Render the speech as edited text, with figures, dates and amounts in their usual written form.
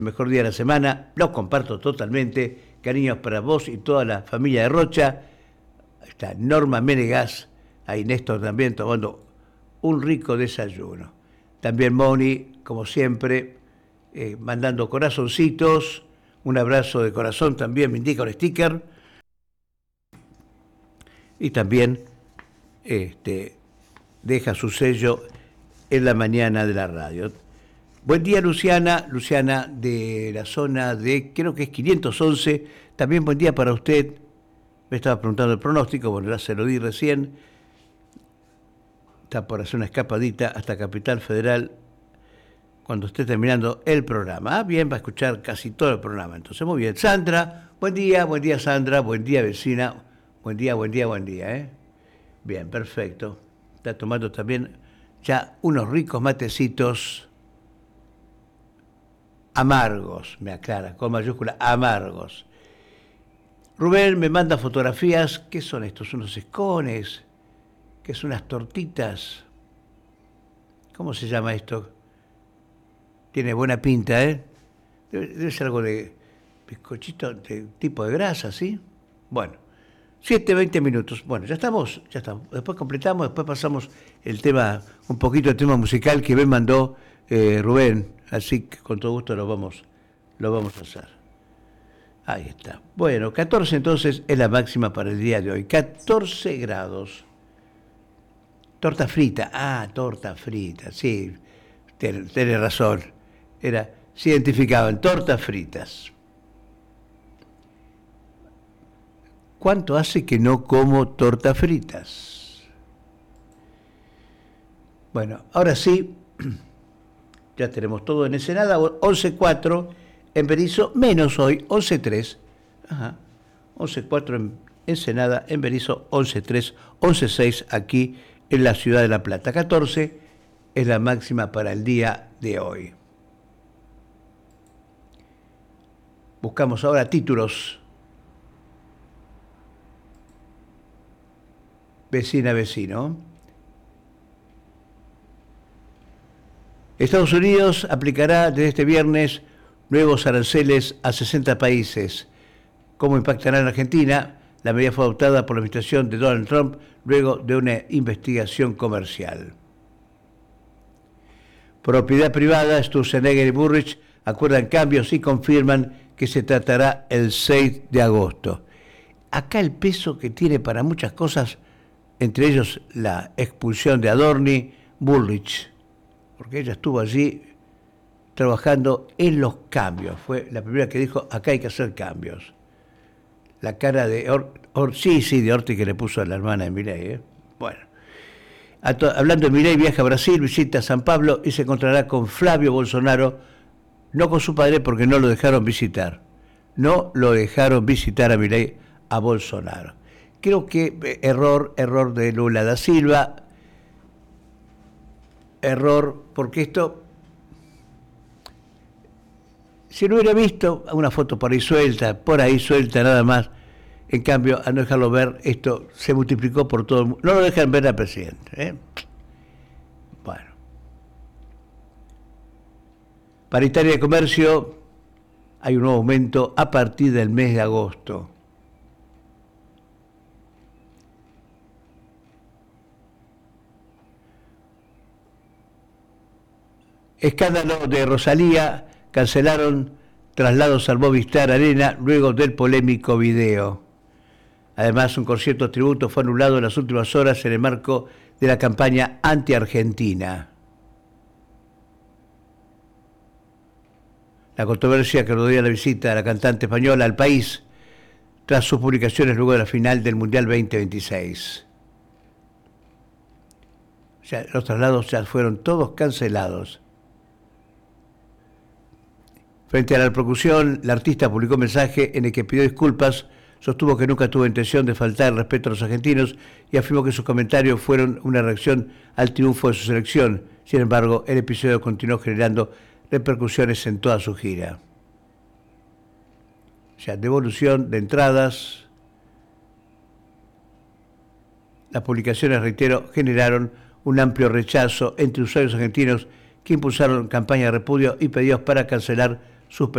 mejor día de la semana, los comparto totalmente. Cariños para vos y toda la familia de Rocha. Está Norma Menegas, ahí Néstor también tomando un rico desayuno. También Moni, como siempre, mandando corazoncitos. Un abrazo de corazón también, me indica un sticker. Y también deja su sello en la mañana de la radio. Buen día, Luciana de la zona de, creo que es 511. También buen día para usted. Me estaba preguntando el pronóstico, bueno, ya se lo di recién. Está por hacer una escapadita hasta Capital Federal cuando esté terminando el programa. Ah, bien, va a escuchar casi todo el programa. Entonces, muy bien. Sandra, buen día Sandra, buen día vecina. Buen día, Bien, perfecto. Está tomando también ya unos ricos matecitos amargos, me aclara, con mayúscula, amargos. Rubén me manda fotografías. ¿Qué son estos? ¿Unos escones? ¿Qué son unas tortitas? ¿Cómo se llama esto? Tiene buena pinta, ¿eh? Debe ser algo de bizcochito, de tipo de grasa, ¿sí? Bueno, 7:20 minutos. Bueno, ya estamos. Después completamos, después pasamos el tema, un poquito el tema musical que me mandó Rubén. Así que con todo gusto lo vamos a hacer. Ahí está. Bueno, 14 entonces es la máxima para el día de hoy. 14 grados. Torta frita. Torta frita. Sí, tiene razón. Se identificaban tortas fritas. ¿Cuánto hace que no como tortas fritas? Bueno, ahora sí. Ya tenemos todo en Ensenada, 11.4 en Berisso, menos hoy, 11.3. 11.4 en Ensenada, en Berisso, 11.3, 11.6 aquí en la ciudad de La Plata. 14 es la máxima para el día de hoy. Buscamos ahora títulos. Vecina, vecino. Estados Unidos aplicará desde este viernes nuevos aranceles a 60 países. ¿Cómo impactará en Argentina? La medida fue adoptada por la administración de Donald Trump luego de una investigación comercial. Propiedad privada, Sturzenegger y Burrich acuerdan cambios y confirman que se tratará el 6 de agosto. Acá el peso que tiene para muchas cosas, entre ellos la expulsión de Adorni, Bullrich, porque ella estuvo allí trabajando en los cambios. Fue la primera que dijo, acá hay que hacer cambios. La cara de de Orti que le puso a la hermana de Milei. Bueno, hablando de Milei, viaja a Brasil, visita San Pablo y se encontrará con Flavio Bolsonaro, no con su padre porque no lo dejaron visitar. No lo dejaron visitar a Milei, a Bolsonaro. Creo que error de Lula da Silva. Error, porque esto, si no hubiera visto una foto por ahí suelta nada más, en cambio, al no dejarlo ver, esto se multiplicó por todo el mundo. No lo dejan ver al presidente. Bueno. Paritaria de comercio, hay un nuevo aumento a partir del mes de agosto. Escándalo de Rosalía, cancelaron traslados al Movistar Arena luego del polémico video. Además, un concierto tributo fue anulado en las últimas horas en el marco de la campaña anti-Argentina. La controversia que rodea la visita de la cantante española al país tras sus publicaciones luego de la final del Mundial 2026. O sea, los traslados ya fueron todos cancelados. Frente a la repercusión, la artista publicó un mensaje en el que pidió disculpas, sostuvo que nunca tuvo intención de faltar el respeto a los argentinos y afirmó que sus comentarios fueron una reacción al triunfo de su selección. Sin embargo, el episodio continuó generando repercusiones en toda su gira. O sea, devolución de entradas. Las publicaciones, reitero, generaron un amplio rechazo entre usuarios argentinos que impulsaron campañas de repudio y pedidos para cancelar sus